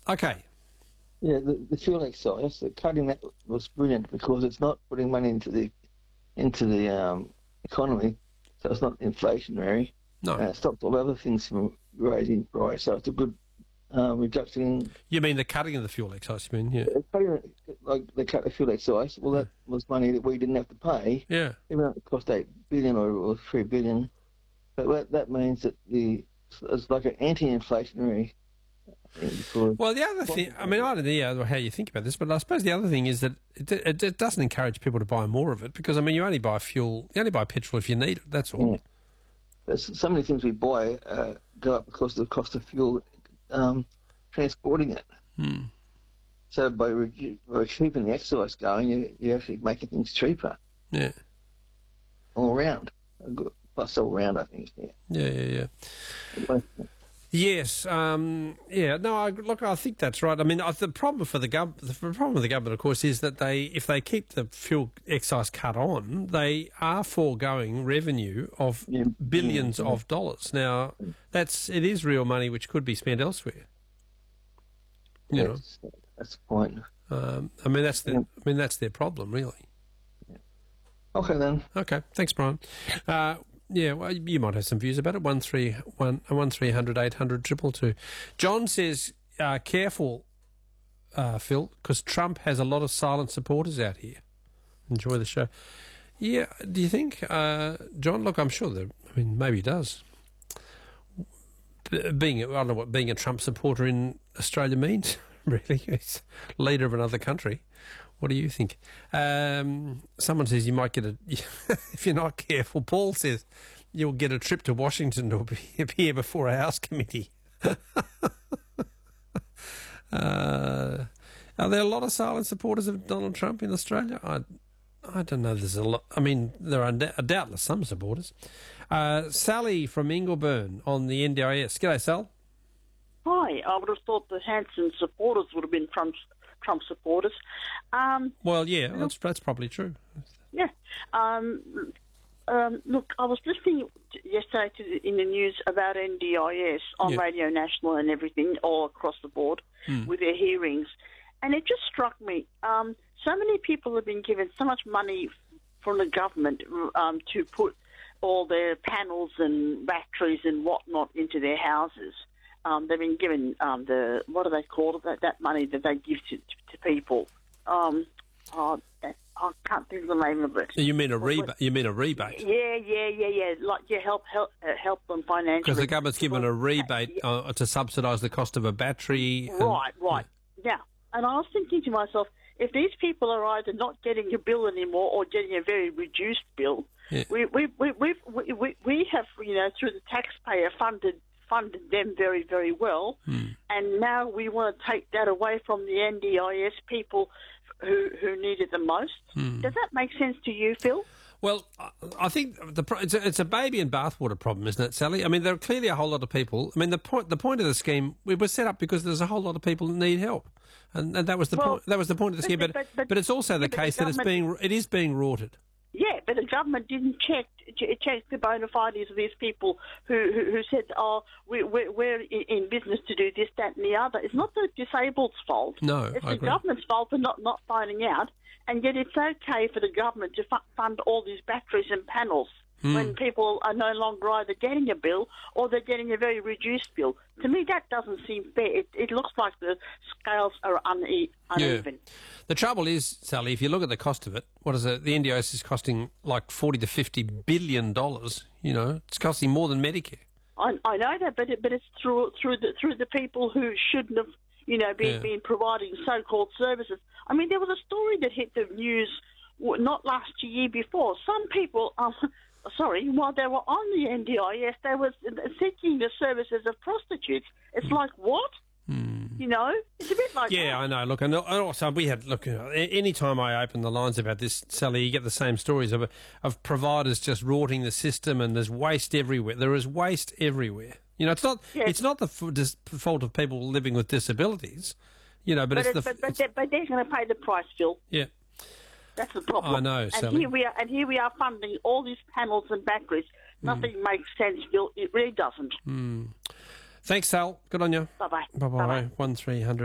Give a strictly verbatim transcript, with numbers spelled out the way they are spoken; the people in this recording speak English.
Okay. Yeah, the, the fuel excise, the cutting that was brilliant because it's not putting money into the into the um, economy, so it's not inflationary. No. Uh, it stopped all other things from raising price, so it's a good uh, reduction in... You mean the cutting of the fuel excise, you mean, yeah. Cutting, like they cut the fuel excise, well, that was money that we didn't have to pay. Yeah. Even though it cost eight billion or, or three billion, but that, that means that the it's like an anti-inflationary. Well, the other thing, I mean, I don't know how you think about this, but I suppose the other thing is that it, it, it doesn't encourage people to buy more of it because, I mean, you only buy fuel, you only buy petrol if you need it, that's all. Yeah. There's so many things we buy uh, go up because of the cost of fuel um, transporting it. Hmm. So by, redu- by keeping the excise going, you, you're actually making things cheaper. Yeah. All round. Plus all round, I think, yeah. Yeah, yeah, yeah. Yes, um, yeah. No, I, look, I think that's right. I mean, I, the problem for the gov- the problem with the government, of course, is that they, if they keep the fuel excise cut on, they are foregoing revenue of yeah. billions yeah. of dollars. Now, that's it is real money which could be spent elsewhere. You yeah, know, that's, that's the point. Um, I mean, that's the, yeah. I mean, that's their problem, really. Yeah. Okay then. Okay, thanks, Brian. Uh, Yeah, well, you might have some views about it. One three one one three hundred eight hundred triple two. John says, uh, "Careful, uh, Phil, because Trump has a lot of silent supporters out here." Enjoy the show. Yeah, do you think, uh, John? Look, I'm sure that. I mean, maybe he does. B- being, I don't know what being a Trump supporter in Australia means. Really, he's leader of another country. What do you think? Um, someone says you might get a, if you're not careful, Paul says you'll get a trip to Washington to appear before a House committee. uh, are there a lot of silent supporters of Donald Trump in Australia? I, I don't know. There's a lot. I mean, there are doubtless some supporters. Uh, Sally from Ingleburn on the N D I S. G'day, Sal. Hi. I would have thought the Hanson supporters would have been Trump's Trump supporters. Um, well, yeah, that's that's probably true. Yeah. Um, um, look, I was listening yesterday to the, in the news about N D I S on yeah. Radio National and everything, all across the board, hmm. with their hearings, and it just struck me. Um, so many people have been given so much money from the government um, to put all their panels and batteries and whatnot into their houses. Um, they've been given um, the, what do they call it, that, that money that they give to, to, to people. Um, oh, I can't think of the name of it. You mean a rebate? You mean a rebate? Yeah, yeah, yeah, yeah. Like, yeah, help, help, uh, help them financially. Because the government's given a rebate uh, to subsidise the cost of a battery. And, right, right. Yeah. Now, and I was thinking to myself, if these people are either not getting a bill anymore or getting a very reduced bill, yeah. we, we, we, we've, we, we, we have, you know, through the taxpayer funded funded them very, very well, hmm. and now we want to take that away from the N D I S people who who need it the most. Hmm. Does that make sense to you, Phil? Well, I think the it's a, it's a baby and bathwater problem, isn't it, Sally? I mean, there are clearly a whole lot of people. I mean, the point the point of the scheme we was set up because there's a whole lot of people that need help, and, and that was the well, point. That was the point of the scheme. But but, but, but it's also the yeah, case the that it's being it is being rorted. Yeah, but the government didn't check check the bona fides of these people who who, who said, "Oh, we, we're, we're in business to do this, that, and the other." It's not the disabled's fault. No, it's I the agree. government's fault for not not finding out. And yet, it's okay for the government to fu- fund all these batteries and panels mm. when people are no longer either getting a bill or they're getting a very reduced bill. To me, that doesn't seem fair. It, it looks like the scales are une- uneven. Yeah. The trouble is, Sally, if you look at the cost of it, what is it? The N D I S is costing like forty to fifty billion dollars. You know, it's costing more than Medicare. I, I know that, but it, but it's through through the through the people who shouldn't have, you know, been, Yeah. been providing so-called services. I mean, there was a story that hit the news w- not last year, before. Some people, um, sorry, while they were on the N D I S, they were seeking the services of prostitutes. It's like, what? Hmm. You know, it's a bit like Yeah, that. I know. Look, and also we had look. Any time I open the lines about this, Sally, you get the same stories of of providers just rorting the system, and there's waste everywhere. There is waste everywhere. You know, it's not Yes. it's not the f- dis- fault of people living with disabilities. You know, but, But, it's it, the but, but, it's, they, but they're going to pay the price, Phil. yeah. That's the problem. I know, and Sally. here we are, and here we are funding all these panels and batteries. Nothing makes sense, Phil. It really doesn't. Mm. Thanks, Sal. Good on you. Bye bye. Bye bye. One three hundred.